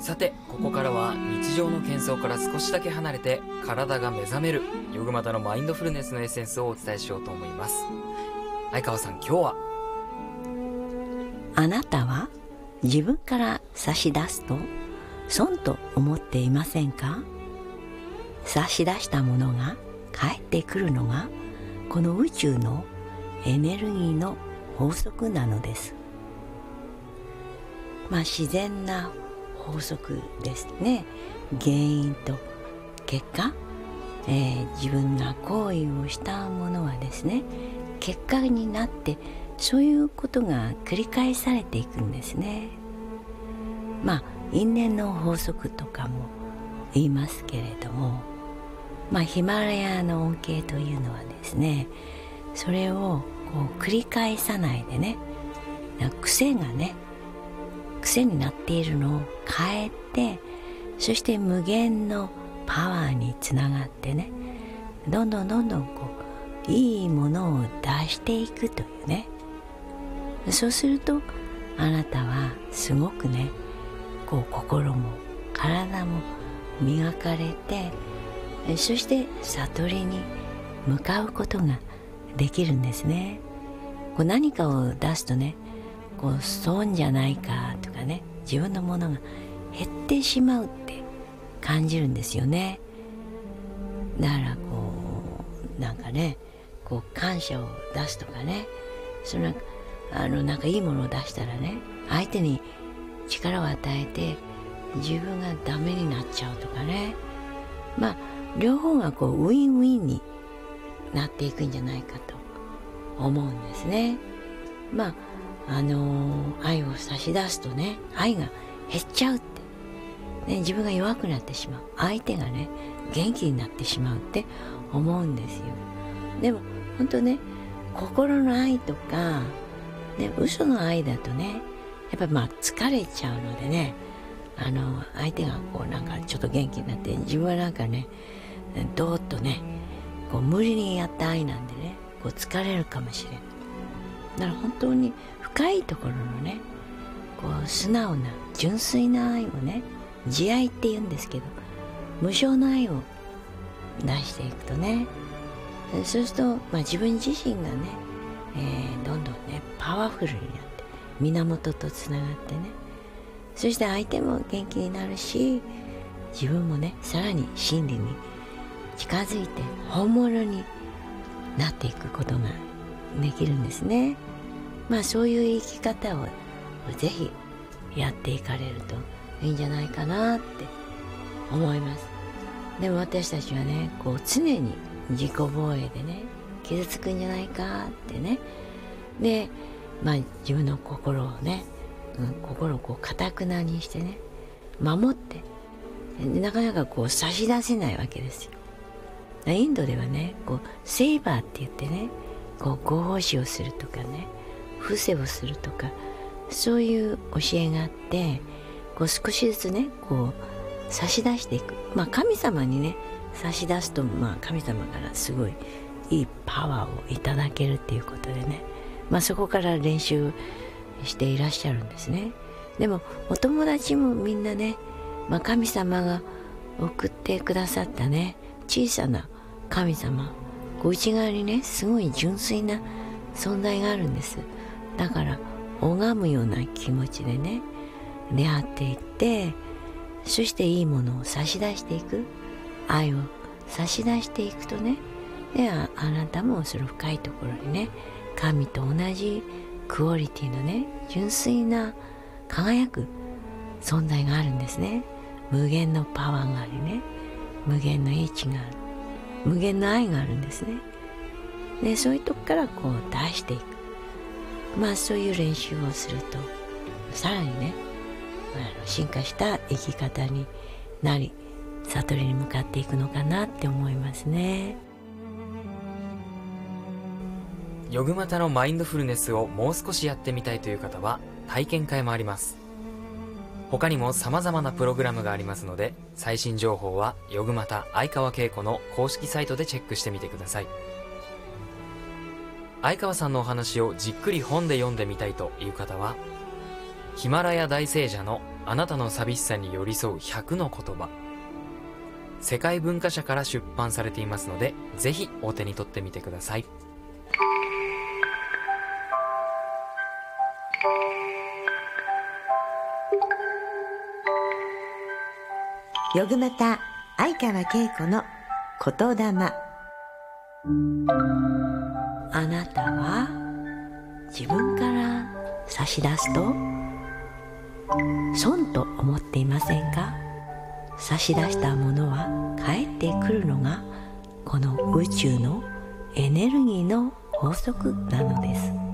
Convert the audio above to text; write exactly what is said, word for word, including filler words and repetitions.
さて、ここからは日常の喧騒から少しだけ離れて体が目覚めるヨグマタのマインドフルネスのエッセンスをお伝えしようと思います。相川さん、今日はあなたは自分から差し出すと損と思っていませんか？差し出したものが返ってくるのがこの宇宙のエネルギーの法則なのです。まあ自然な法則ですね。原因と結果、えー、自分が行為をしたものはですね、結果になってそういうことが繰り返されていくんですね。まあ因縁の法則とかも言いますけれども、まあヒマラヤの恩恵というのはですね、それをこう繰り返さないでね、癖がね癖になっているのを変えて、そして無限のパワーにつながってね、どんどんどんどんこういいものを出していくというね。そうするとあなたはすごくね、こう心も体も磨かれて、そして悟りに向かうことができるんですね。こう何かを出すとね、こう損じゃないかとかね、自分のものが減ってしまうって感じるんですよね。だからこうなんかね、こう感謝を出すとかね、そのあのなんかいいものを出したらね、相手に力を与えて自分がダメになっちゃうとかね、まあ両方がこうウィンウィンになっていくんじゃないかと思うんですね。まああのー、愛を差し出すとね、愛が減っちゃうって、ね、自分が弱くなってしまう、相手がね元気になってしまうって思うんですよ。でも本当ね、心の愛とか、ね、嘘の愛だとね、やっぱりまあ疲れちゃうのでね、あの相手がこうなんかちょっと元気になって、自分はなんかねどーっとねこう無理にやった愛なんでね、こう疲れるかもしれない。だから本当に深いところのね、こう素直な純粋な愛をね、慈愛って言うんですけど、無償の愛を出していくとね、そうすると、まあ、自分自身がね、えー、どんどんねパワフルになって、源とつながってね、そして相手も元気になるし、自分もねさらに真理に近づいて本物になっていくことができるんですね。まあそういう生き方をぜひやっていかれるといいんじゃないかなって思います。でも私たちはね、こう常に自己防衛でね、傷つくんじゃないかってね、でまあ自分の心をね、うん、心をこう堅くなにしてね守って、でなかなかこう差し出せないわけですよ。インドではね、こうセイバーって言ってね、こう合法視をするとかね、伏せをするとか、そういう教えがあって、こう少しずつねこう差し出していく。まあ神様にね差し出すと、まあ神様からすごいいいパワーをいただけるっていうことでね、まあそこから練習していらっしゃるんですね。でもお友達もみんなね、まあ、神様が送ってくださったね小さな神様、こう内側にねすごい純粋な存在があるんです。だから拝むような気持ちでね出会っていって、そしていいものを差し出していく、愛を差し出していくとね、で あ, あなたもその深いところにね、神と同じクオリティのね純粋な輝く存在があるんですね。無限のパワーがありね、無限の英知がある、無限の愛があるんですね。でそういうとこからこう出していく、まあそういう練習をするとさらにね、あの進化した生き方になり、悟りに向かっていくのかなって思いますね。 ヨグマタのマインドフルネスをもう少しやってみたいという方は体験会もあります。他にも様々なプログラムがありますので、最新情報はヨグマタ相川恵子の公式サイトでチェックしてみてください。相川さんのお話をじっくり本で読んでみたいという方は、ヒマラヤ大聖者のあなたの寂しさに寄り添うひゃくの言葉。世界文化社から出版されていますので、ぜひお手に取ってみてください。 よぐまた相川恵子の言霊。あなたは自分から差し出すと損と思っていませんか？差し出したものは返ってくるのがこの宇宙のエネルギーの法則なのです。